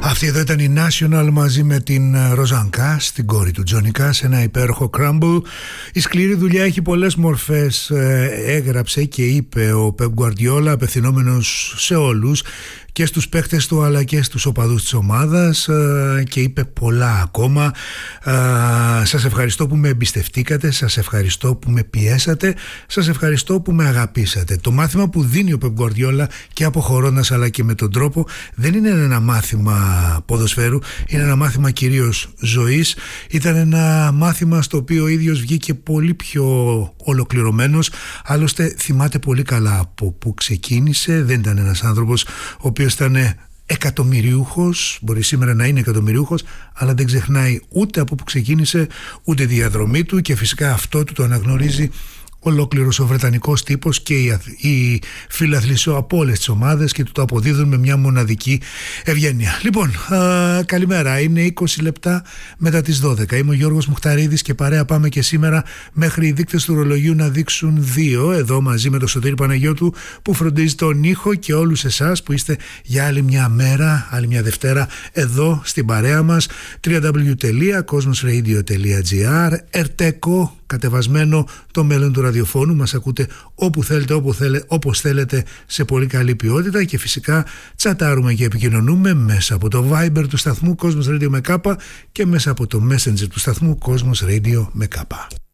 Αυτή εδώ ήταν η National μαζί με την Rosanne Cash, την κόρη του Johnny Cash, ένα υπέροχο Crumble. Η σκληρή δουλειά έχει πολλές μορφές, έγραψε και είπε ο Pep Guardiola, απευθυνόμενος σε όλους, και στους παίχτες του αλλά και στους οπαδούς της ομάδας, και είπε πολλά ακόμα. Σας ευχαριστώ που με εμπιστευτήκατε, σας ευχαριστώ που με πιέσατε, σας ευχαριστώ που με αγαπήσατε. Το μάθημα που δίνει ο Pep Guardiola και αποχωρώντας αλλά και με τον τρόπο, δεν είναι ένα μάθημα ποδοσφαίρου, είναι ένα μάθημα κυρίως ζωής. Ήταν ένα μάθημα στο οποίο ο ίδιος βγήκε πολύ πιο ολοκληρωμένος. Άλλωστε θυμάται πολύ καλά από που ξεκίνησε. Δεν ήταν ένας άνθρωπος ο οποίος ήταν εκατομμυριούχος, μπορεί σήμερα να είναι εκατομμυριούχος, αλλά δεν ξεχνάει ούτε από που ξεκίνησε ούτε τη διαδρομή του, και φυσικά αυτό του το αναγνωρίζει ολόκληρος ο βρετανικός τύπος και οι φιλαθλισσό από όλες τις ομάδες, και του το αποδίδουν με μια μοναδική ευγένεια. Λοιπόν, καλημέρα, είναι 20 λεπτά μετά τις 12. Είμαι ο Γιώργος Μουχταρίδης και παρέα πάμε και σήμερα μέχρι οι δείκτες του ρολογιού να δείξουν 2, εδώ μαζί με τον Σωτήρη Παναγιώτου που φροντίζει τον ήχο, και όλους εσάς που είστε για άλλη μια μέρα, άλλη μια Δευτέρα εδώ στην παρέα μας. www.cosmosradio.gr, Ερτέκο, κατεβασμένο το μέλλον του ραδιοφώνου. Μας ακούτε όπου θέλετε, όπως θέλετε, σε πολύ καλή ποιότητα, και φυσικά τσατάρουμε και επικοινωνούμε μέσα από το Viber του σταθμού Cosmos Radio με Κάπα και μέσα από το Messenger του σταθμού Cosmos Radio με Κάπα.